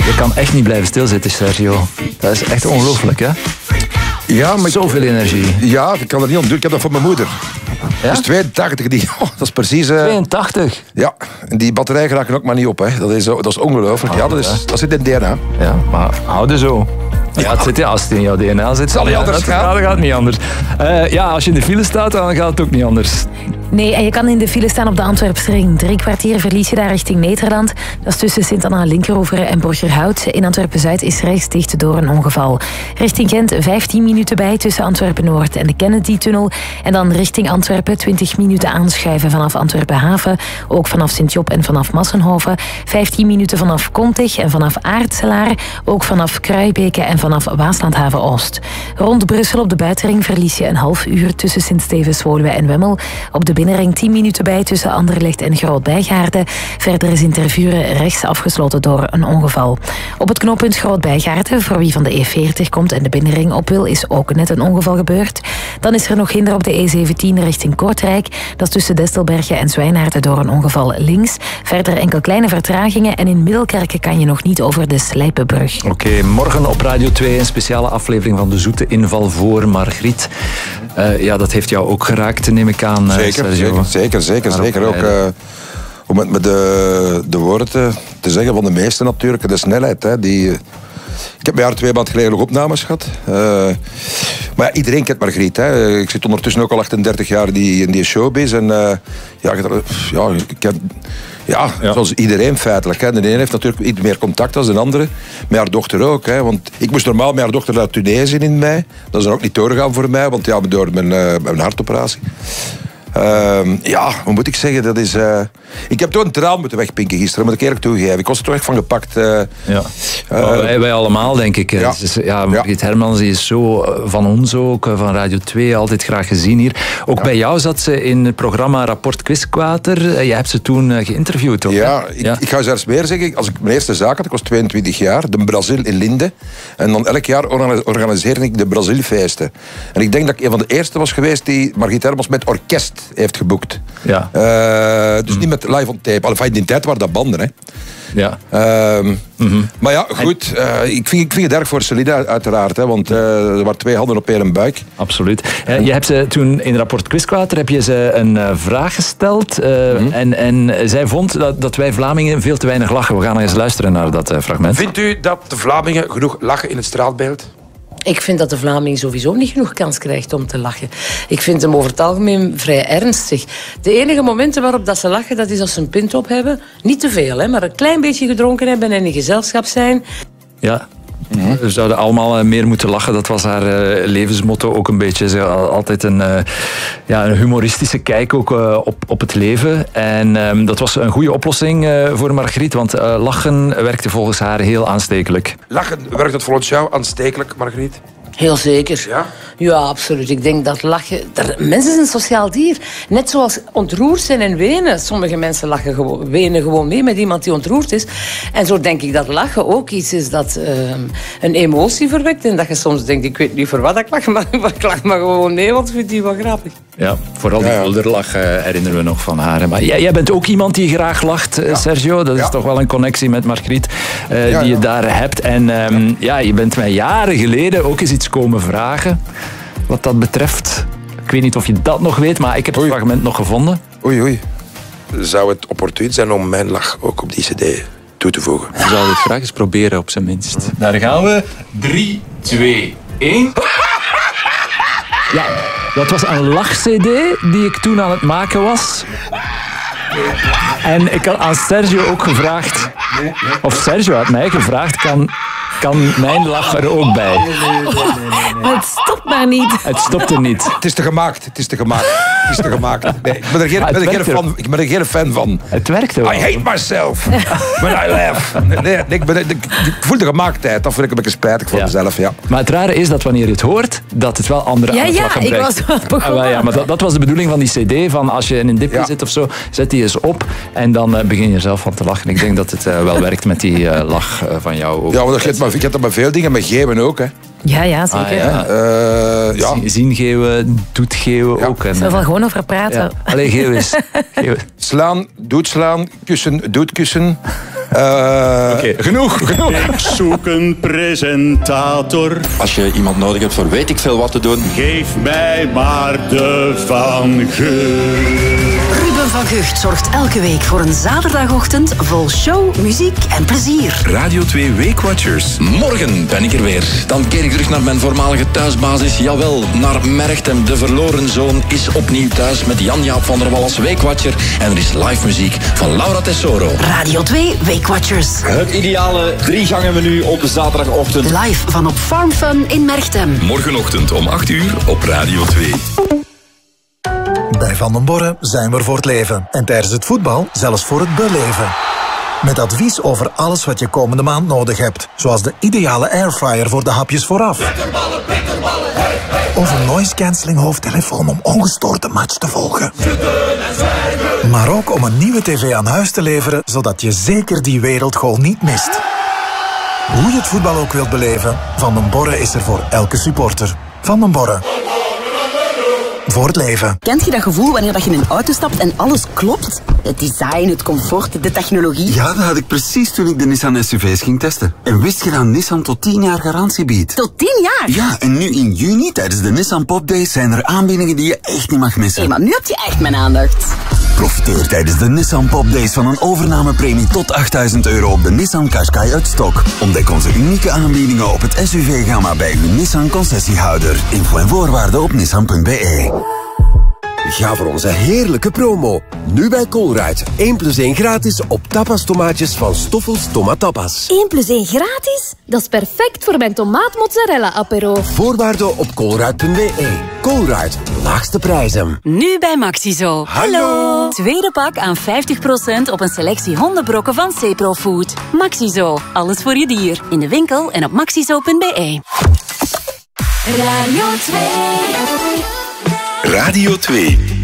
Je kan echt niet blijven stilzitten, Sergio. Dat is echt ongelooflijk, hè? Ja, maar zoveel energie. Ja, ik kan er niet om doen. Ik heb dat van mijn moeder. Ja? Dus 82, dat is precies... 82? Ja, en die batterijen raken ook maar niet op. Hè. Dat is ongelooflijk. Ja, dat zit in DNA. Ja, maar houden zo. Ja, als het in jouw DNA zit, zal niet anders gaan. Dan gaat het niet anders. Als je in de file staat, dan gaat het ook niet anders. Nee, en je kan in de file staan op de Antwerpsring. 3 kwartier verlies je daar richting Nederland. Dat is tussen Sint-Anna-Linkeroever en Borgerhout. In Antwerpen-Zuid is rechts dicht door een ongeval. Richting Gent 15 minuten bij tussen Antwerpen-Noord en de Kennedy-tunnel. En dan richting Antwerpen 20 minuten aanschuiven vanaf Antwerpen-Haven. Ook vanaf Sint-Job en vanaf Massenhoven. 15 minuten vanaf Kontich en vanaf Aartselaar. Ook vanaf Kruijbeke en vanaf Waaslandhaven-Oost. Rond Brussel op de buitenring verlies je een half uur tussen Sint-Stevens-Woluwe en Wemmel. Op de binnenring 10 minuten bij tussen Anderlecht en Groot-Bijgaarden. Verder is in Tervuren rechts afgesloten door een ongeval. Op het knooppunt Groot-Bijgaarden, voor wie van de E40 komt en de binnenring op wil, is ook net een ongeval gebeurd. Dan is er nog hinder op de E17 richting Kortrijk. Dat is tussen Destelbergen en Zwijnaarden door een ongeval links. Verder enkel kleine vertragingen en in Middelkerken kan je nog niet over de Slijpenbrug. Oké, morgen op Radio 2 een speciale aflevering van De Zoete Inval voor Margriet. Dat heeft jou ook geraakt, neem ik aan. Zeker. Ook om het met de woorden te zeggen van de meesten natuurlijk. De snelheid. Hè, ik heb 2 maanden geleden nog opnames gehad. Maar ja, iedereen kent Margriet. Hè. Ik zit ondertussen ook al 38 jaar in die showbiz. En zoals iedereen feitelijk. Hè. De ene heeft natuurlijk iets meer contact dan de andere. Met haar dochter ook. Hè. Want ik moest normaal met haar dochter naar Tunesië in mei. Dat is dan ook niet doorgegaan voor mij. Want door mijn hartoperatie. Wat moet ik zeggen? Dat is, ik heb toch een traan moeten wegpinken gisteren, moet ik eerlijk toegeven. Ik was er toch echt van gepakt. Wij allemaal, denk ik. Margriet Hermans is zo van ons ook, van Radio 2, altijd graag gezien hier. Ook bij jou zat ze in het programma Rapport Quizquater. Je hebt ze toen geïnterviewd, toch? Ik ga zelfs meer zeggen. Als ik mijn eerste zaak had, ik was 22 jaar, de Brazil in Linde. En dan elk jaar organiseerde ik de Brazilfeesten. En ik denk dat ik een van de eerste was geweest die Margriet Hermans met orkest heeft geboekt. Ja. Dus niet met live on tape. Enfin, in die tijd waren dat banden, hè. Ja. Maar ja, goed. Ik vind het erg voor Celida, uiteraard. Hè, want er waren 2 handen op 1 buik. Absoluut. Je hebt ze toen in Rapport Quizquater heb je ze een vraag gesteld. En zij vond dat wij Vlamingen veel te weinig lachen. We gaan eens luisteren naar dat fragment. Vindt u dat de Vlamingen genoeg lachen in het straatbeeld? Ik vind dat de Vlaming sowieso niet genoeg kans krijgt om te lachen. Ik vind hem over het algemeen vrij ernstig. De enige momenten waarop dat ze lachen, dat is als ze een pint op hebben. Niet te veel, hè, maar een klein beetje gedronken hebben en in gezelschap zijn. Ja. We zouden allemaal meer moeten lachen. Dat was haar levensmotto ook een beetje. Ze had altijd een humoristische kijk ook, op het leven. En dat was een goede oplossing voor Margriet. Want lachen werkte volgens haar heel aanstekelijk. Lachen, werkt dat volgens jou aanstekelijk, Margriet? Heel zeker. Ja? Ja, absoluut. Ik denk dat lachen... Mensen zijn een sociaal dier. Net zoals ontroerd zijn en wenen. Sommige mensen wenen gewoon mee met iemand die ontroerd is. En zo denk ik dat lachen ook iets is dat een emotie verwekt. En dat je soms denkt, ik weet niet voor wat ik lach, maar ik lach maar gewoon mee, want ik vind die wel grappig. Ja, vooral die bulderlach herinneren we nog van haar. Maar jij bent ook iemand die graag lacht, Sergio. Dat is toch wel een connectie met Margriet die je daar hebt. En je bent mij jaren geleden ook eens iets komen vragen wat dat betreft. Ik weet niet of je dat nog weet, maar ik heb het fragment nog gevonden. Oei. Zou het opportun zijn om mijn lach ook op die cd toe te voegen? We zouden het graag eens proberen, op zijn minst. Daar gaan we. 3, 2, 1... Ja, dat was een lach-cd die ik toen aan het maken was. En ik had aan Sergio ook gevraagd... Of Sergio had mij gevraagd, kan mijn lach er ook bij? Maar het stopt maar niet. Het stopt er niet. Het is te gemaakt. Nee, ik ben er geen fan van. Het werkte wel. I hate myself when I laugh. Nee, ik voel de gemaaktheid. Dat vind ik een beetje spijtig voor mezelf. Ja. Maar het rare is dat wanneer je het hoort, dat het wel andere aan het lachen brengt. Ik was wel begonnen. Maar dat was de bedoeling van die cd. Van als je in een dipje zit of zo, zet die eens op en dan begin je zelf van te lachen. Ik denk dat het wel werkt met die lach van jou ook. Ja, maar ik heb dat met veel dingen, met geven ook. Hè. Ja, zeker. Zien geven, doet geven ook. Zullen we gewoon over praten? Ja. Allee, geef eens. Slaan, doet slaan, kussen, doet kussen. Oké, genoeg. Ik zoek een presentator. Als je iemand nodig hebt voor weet ik veel wat te doen. Geef mij maar de Van Gucht. Ruben van Gucht zorgt elke week voor een zaterdagochtend vol show, muziek en plezier. Radio 2 Weekwatchers. Morgen ben ik er weer. Dan keer ik terug naar mijn voormalige thuisbasis. Jawel, naar Merchtem. De verloren zoon is opnieuw thuis met Jan-Jaap van der Wal als Weekwatcher. En er is live muziek van Laura Tesoro. Radio 2 Weekwatchers. Het ideale 3-gangen menu op de zaterdagochtend. Live van op Farm Fun in Merchtem. Morgenochtend om 8 uur op Radio 2. Bij Van den Borre zijn we er voor het leven. En tijdens het voetbal zelfs voor het beleven. Met advies over alles wat je komende maand nodig hebt. Zoals de ideale airfryer voor de hapjes vooraf. Of een noise-cancelling hoofdtelefoon om ongestoord de match te volgen. Maar ook om een nieuwe tv aan huis te leveren, zodat je zeker die wereldgoal niet mist. Hoe je het voetbal ook wilt beleven, Van den Borre is er voor elke supporter. Van den Borre. Voor het leven. Kent je dat gevoel wanneer je in een auto stapt en alles klopt? Het design, het comfort, de technologie. Ja, dat had ik precies toen ik de Nissan SUV's ging testen. En wist je dat Nissan tot 10 jaar garantie biedt? Tot 10 jaar? Ja, en nu in juni tijdens de Nissan Pop Days zijn er aanbiedingen die je echt niet mag missen. Hé, maar nu heb je echt mijn aandacht. Profiteer tijdens de Nissan Pop Days van een overnamepremie tot €8.000 op de Nissan Qashqai uit stok. Ontdek onze unieke aanbiedingen op het SUV-gamma bij uw Nissan concessiehouder. Info en voorwaarden op nissan.be. Ga voor onze heerlijke promo. Nu bij Colruyt. 1+1 gratis op tapas tomaatjes van Stoffels Tomatapas. 1+1 gratis? Dat is perfect voor mijn tomaat mozzarella apero. Voorwaarden op colruyt.be. Colruyt, laagste prijzen. Nu bij Maxizo. Hallo! Tweede pak aan 50% op een selectie hondenbrokken van Cepro Food. Maxizo, alles voor je dier. In de winkel en op maxizo.be. Radio 2. Radio 2.